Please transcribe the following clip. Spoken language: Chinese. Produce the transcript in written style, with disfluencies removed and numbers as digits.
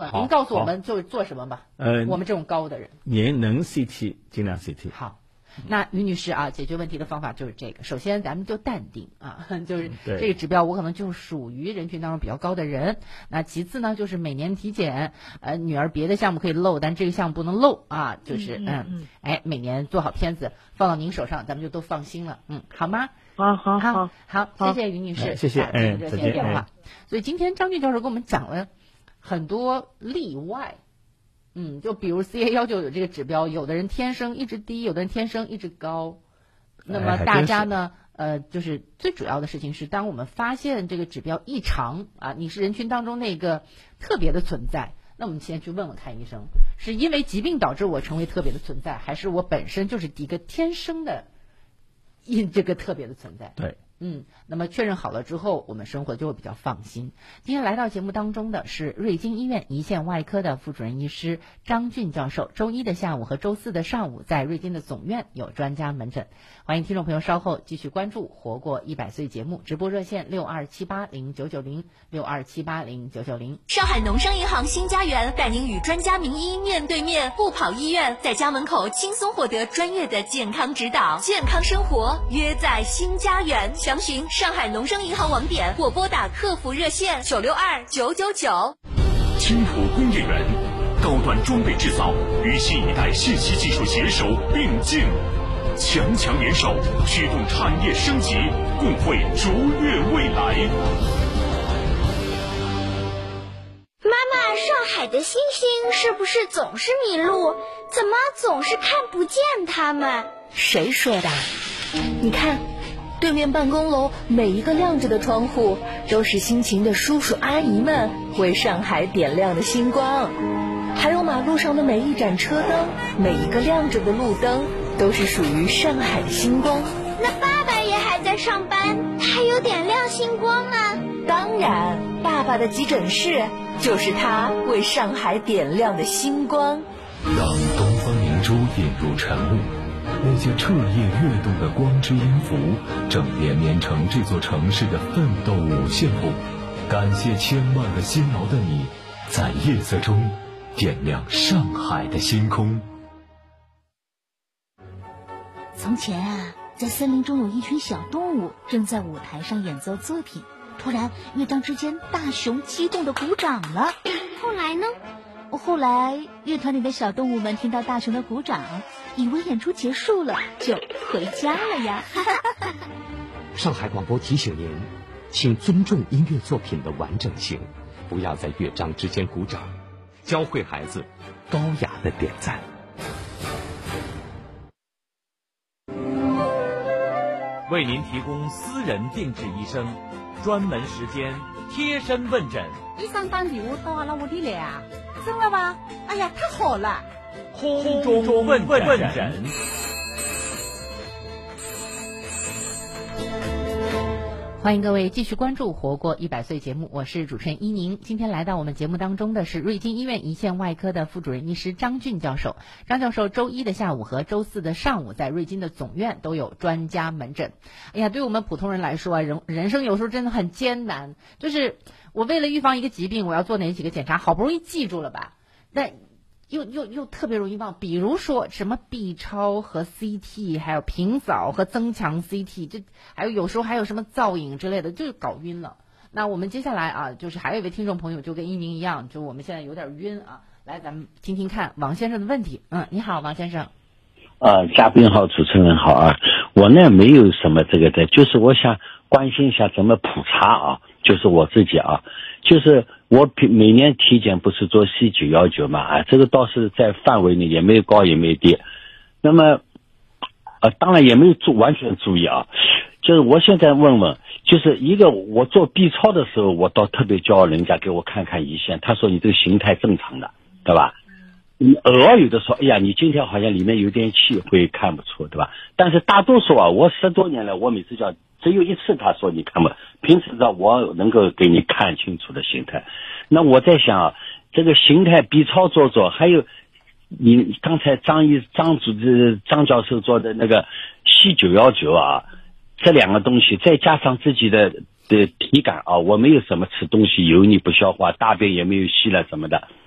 您告诉我们就是做什么吧。我们这种高的人， 您能 CT 尽量 CT。 好。那于女士啊，解决问题的方法就是这个。首先，咱们就淡定啊，就是这个指标，我可能就属于人群当中比较高的人。那其次呢，就是每年体检，女儿别的项目可以漏，但这个项目不能漏啊。就是每年做好片子放到您手上，咱们就都放心了。好吗？好，谢谢于女士， 谢谢。 热线电话。所以今天张俊教授跟我们讲了很多例外。就比如 CA19有这个指标，有的人天生一直低，有的人天生一直高。那么大家呢，就是最主要的事情是，当我们发现这个指标异常啊，你是人群当中那个特别的存在，那我们先去问问看医生，是因为疾病导致我成为特别的存在，还是我本身就是一个天生的这个特别的存在？ 对。 那么确认好了之后，我们生活就会比较放心。今天来到节目当中的是瑞金医院胰腺外科的副主任医师张俊教授。周一的下午和周四的上午，在瑞金的总院有专家门诊。欢迎听众朋友稍后继续关注《活过100岁》节目，直播热线6278099062780990。 上海农商银行新家园带您与专家名医面对面，不跑医院，在家门口轻松获得专业的健康指导，健康生活约在新家园。详询上海农商银行网点或拨打客服热线962-999。 青浦工业园高端装备制造与新一代信息技术携手并进，强联手驱动产业升级，共绘卓越未来。 妈妈，上海的星星是不是总是迷路？怎么总是看不见它们？ 谁说的？你看对面办公楼每一个亮着的窗户，都是辛勤的叔叔阿姨们为上海点亮的星光。还有马路上的每一盏车灯，每一个亮着的路灯，都是属于上海的星光。 那爸爸也还在上班，他有点亮星光吗？ 当然，爸爸的急诊室就是他为上海点亮的星光。 让东方明珠引入晨雾，那件彻夜跃动的光之音符，正连绵成这座城市的奋斗五线谱。感谢千万个辛劳的你，在夜色中点亮上海的星空。 从前啊，在森林中有一群小动物正在舞台上演奏作品，突然乐章之间，大熊激动地鼓掌了。 后来呢？ 后来乐团里的小动物们听到大熊的鼓掌，以为演出结束了，就回家了呀。 上海广播提醒您，请尊重音乐作品的完整性，不要在乐章之间鼓掌，教会孩子高雅的点赞。 为您提供私人定制医生，专门时间贴身问诊。 医生打电话到了我的了，真的吗？哎呀，太好了！ 空中问诊。 欢迎各位继续关注《活过100岁》节目，我是主持人依宁。今天来到我们节目当中的是瑞金医院胰腺外科的副主任医师张俊教授。张教授周一的下午和周四的上午在瑞金的总院都有专家门诊。哎呀，对我们普通人来说啊，人生有时候真的很艰难，就是我为了预防一个疾病，我要做哪几个检查，好不容易记住了吧，但又特别容易忘，比如说什么 B 超和 CT， 还有平扫和增强 CT， 这还有时候还有什么造影之类的，就搞晕了。那我们接下来啊，就是还有一位听众朋友就跟一鸣一样，就我们现在有点晕啊，来咱们听听看王先生的问题。你好，王先生。 嘉宾好，主持人好啊。我呢没有什么这个的，就是我想关心一下怎么普查啊，就是我自己啊，就是我每年体检不是做 C919 嘛啊，这个倒是在范围内，也没有高也没有低。那么当然也没有完全注意啊，就是我现在问问，就是一个我做 B 超的时候，我倒特别骄傲，人家给我看看胰腺，他说你这个形态正常的，对吧？偶尔有的说，哎呀，你今天好像里面有点气，会看不出，对吧？但是大多数啊，我10多年来，我每次叫只有一次他说你看不，平时的我能够给你看清楚的形态。那我在想啊，这个形态 B 超做，还有你刚才张教授做的那个C919啊，这两个东西，再加上自己的体感啊，我没有什么吃东西油腻不消化，大便也没有稀了什么的。